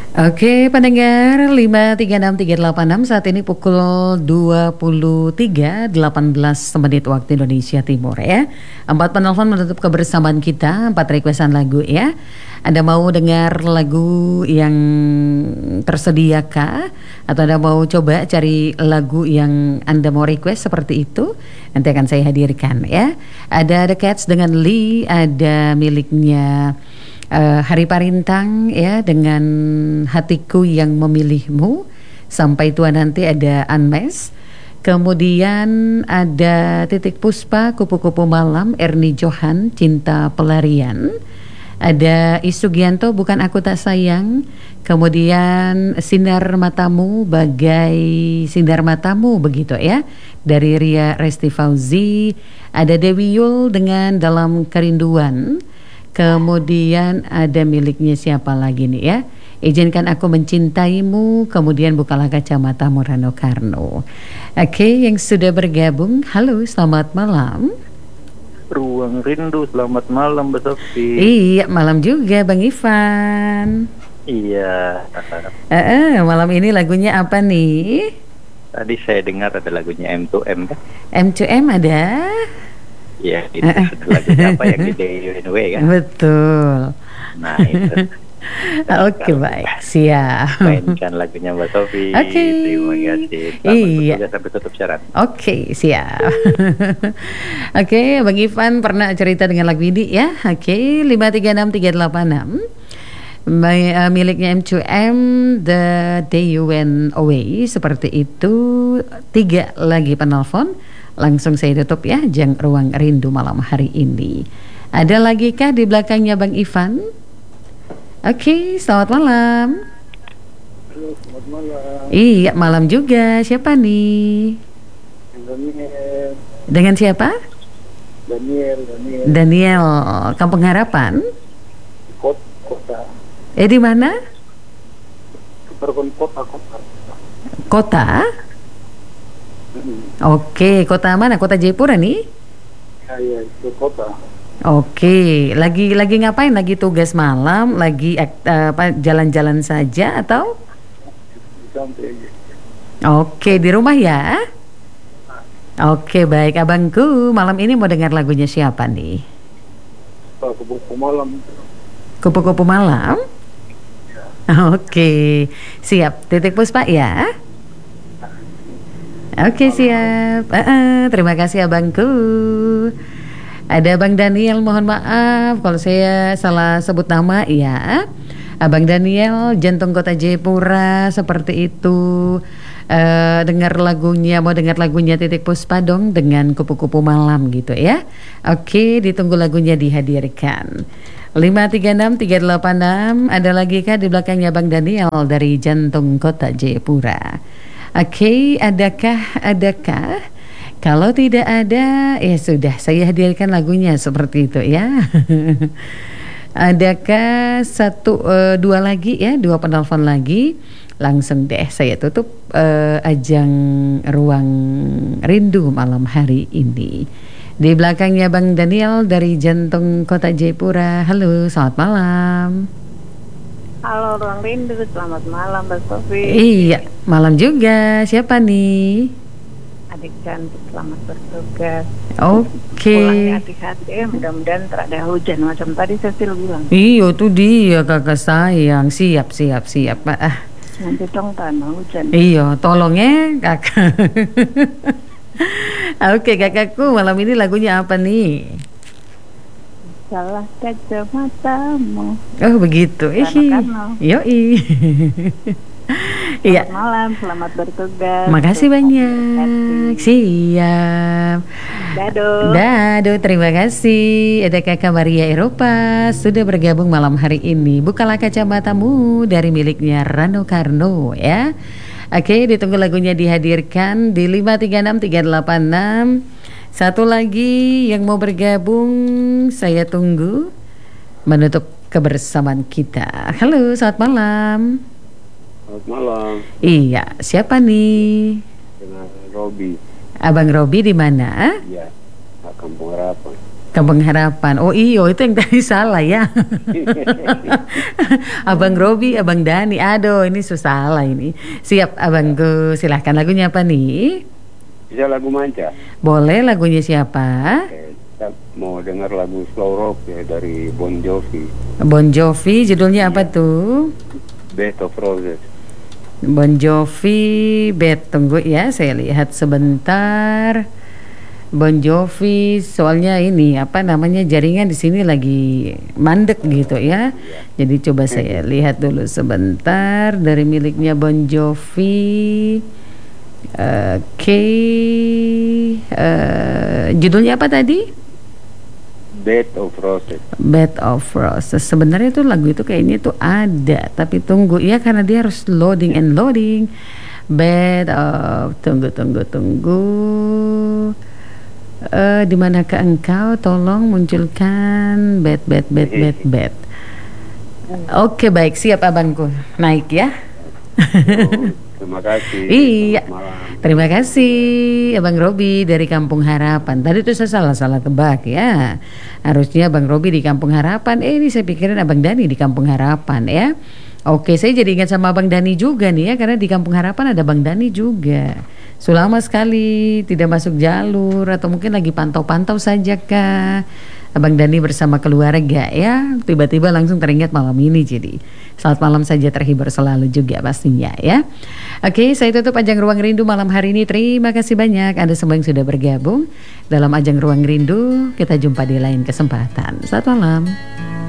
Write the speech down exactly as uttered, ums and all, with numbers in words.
Oke, pendengar lima tiga enam tiga delapan enam saat ini pukul dua puluh tiga delapan belas menit waktu Indonesia Timur ya. Empat penelpon menutup kebersamaan kita, empat requestan lagu ya. Anda mau dengar lagu yang tersedia kah? Atau Anda mau coba cari lagu yang Anda mau request seperti itu? Nanti akan saya hadirkan ya. Ada The Cats dengan Lee, ada miliknya Uh, Hari Parintang ya dengan Hatiku Yang Memilihmu. Sampai tua nanti ada Unmes. Kemudian ada Titik Puspa, Kupu-Kupu Malam, Erni Johan, Cinta Pelarian. Ada Isugianto, Bukan Aku Tak Sayang. Kemudian Sinar Matamu, Bagai Sinar Matamu begitu ya, dari Ria Resti Fauzi. Ada Dewi Yul dengan Dalam Kerinduan. Kemudian ada miliknya siapa lagi nih ya, Izinkan Aku Mencintaimu. Kemudian Bukalah Kacamatamu, Rano Karno. Oke, yang sudah bergabung, halo, selamat malam. Ruang Rindu, selamat malam Mbak Sofi. Iya, malam juga Bang Ivan. Iya. uh, uh, Malam ini lagunya apa nih? Tadi saya dengar ada lagunya M to M kan? M to M ada? Iya, itu uh, lagunya apa yang di Day You Away kan? Betul. Nah itu. Oke, baik, siap. Mainkan lagunya Mbak Sofi. Oke. Okay. Terima kasih. Selamat iya. bertugas sampai tutup siaran. Oke, okay, siap. Oke, okay, Bang Ivan pernah cerita dengan lagu ini ya. Oke, okay, lima tiga enam tiga delapan enam. Miliknya M to M, The Day You Went Away. Seperti itu. Tiga lagi penelpon. Langsung saya tutup ya Jang Ruang Rindu malam hari ini. Ada lagi kah di belakangnya Bang Ivan? Oke, okay, selamat malam. Halo, selamat malam. Iya, malam juga. Siapa nih? Daniel. Dengan siapa? Daniel, Daniel. Daniel, Kampung Harapan? Kota. Kota. Eh, di mana? Superkon kota, kota. Kota? Hmm. Oke, kota mana? Kota Jayapura nih? Ya, ya, itu kota. Oke, lagi lagi ngapain? Lagi tugas malam? Lagi uh, apa? Jalan-jalan saja atau? Santai aja. Oke, di rumah ya? Oke, baik abangku. Malam ini mau dengar lagunya siapa nih? Kupu-kupu malam. Kupu-kupu malam? Ya. Oke, siap. Titik Puspa ya? Oke, siap. uh, uh, Terima kasih abangku. Ada Bang Daniel, mohon maaf kalau saya salah sebut nama ya. Abang Daniel, Jantung Kota Jayapura, seperti itu. uh, Dengar lagunya, mau dengar lagunya Titik Puspa dong dengan Kupu-Kupu Malam gitu ya. Oke, ditunggu lagunya dihadirkan. Lima tiga enam tiga delapan enam. Ada lagi kah di belakangnya Bang Daniel dari Jantung Kota Jayapura? Oke, adakah, adakah? Kalau tidak ada, ya sudah, saya hadirkan lagunya seperti itu ya. Adakah satu, uh, dua lagi ya, dua penelpon lagi? Langsung deh saya tutup uh, ajang Ruang Rindu malam hari ini. Di belakangnya Bang Daniel dari Jantung Kota Jayapura. Halo, selamat malam. Halo Ruang Rindu, selamat malam Mbak Sofi. Iya, malam juga. Siapa nih? Adik cantik, selamat bertugas. Oke. Okay. Pulangnya hati-hati, eh, mudah-mudahan tak ada hujan macam tadi Cecil bilang. Iya tuh dia kakak sayang. Siap, siap, siap Pak. Ah. Nanti dong tanah hujan. Iya, tolong ya kakak. Oke, kakakku, malam ini lagunya apa nih? Salah kacamatamu. Oh begitu. Karno. Yoi. Iya. Selamat malam, selamat bertugas. Makasih banyak. Siap. Dado. Dado, terima kasih. Ada kakak Maria Eropa sudah bergabung malam hari ini. Bukalah Kacamatamu dari miliknya Rano Karno ya. Oke, ditunggu lagunya dihadirkan di lima tiga enam tiga delapan enam. Satu lagi yang mau bergabung, saya tunggu menutup kebersamaan kita. Halo, selamat malam. Selamat malam. Iya, siapa nih? Dengan Robi. Abang Robi di mana? Iya, Kampung Harapan. Kampung Harapan. Oh iyo, itu yang tadi salah ya. Abang Robi, Abang Dani. Aduh, ini susah salah ini. Siap, abangku. Silahkan lagunya apa nih? Bisa lagu manca. Boleh, lagunya siapa? Oke, kita mau dengar lagu slow rock ya dari Bon Jovi. Bon Jovi, judulnya apa tuh? Bed of Roses. Bon Jovi, Bed. Tunggu ya, saya lihat sebentar. Bon Jovi, soalnya ini apa namanya jaringan di sini lagi mandek gitu ya. Jadi coba saya lihat dulu sebentar dari miliknya Bon Jovi. Oke, okay. uh, judulnya apa tadi? Bed of Roses. Bed of Roses. Sebenarnya tuh lagu itu kayaknya tuh ada, tapi tunggu ya karena dia harus loading and loading. Bed of, tunggu tunggu tunggu. Uh, di manakah engkau? Tolong munculkan bed bed bed bed bed. Oke, baik, siap abangku. Naik ya. Oh, terima kasih. Iya. Selamat malam. Terima kasih Abang Robi dari Kampung Harapan. Tadi tuh saya salah-salah tebak ya. Harusnya Abang Robi di Kampung Harapan. Eh ini saya pikirin Abang Dani di Kampung Harapan ya. Oke, saya jadi ingat sama Abang Dani juga nih ya, karena di Kampung Harapan ada Bang Dani juga. Sudah lama sekali tidak masuk jalur, atau mungkin lagi pantau-pantau saja kah Abang Dani bersama keluarga ya. Tiba-tiba langsung teringat malam ini, jadi selamat malam saja, terhibur selalu juga pastinya ya. Oke, saya tutup Ajang Ruang Rindu malam hari ini. Terima kasih banyak Anda semua yang sudah bergabung dalam Ajang Ruang Rindu. Kita jumpa di lain kesempatan. Selamat malam.